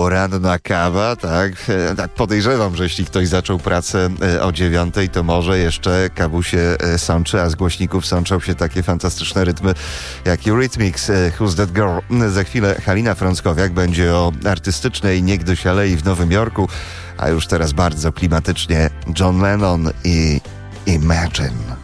poranna kawa, tak? Tak podejrzewam, że jeśli ktoś zaczął pracę o 9:00, to może jeszcze kawusie sączy, a z głośników sączą się takie fantastyczne rytmy jak Eurythmics, Who's That Girl? Za chwilę Halina Frąckowiak będzie o artystycznej niegdyś alei w Nowym Jorku, a już teraz bardzo klimatycznie John Lennon i Imagine.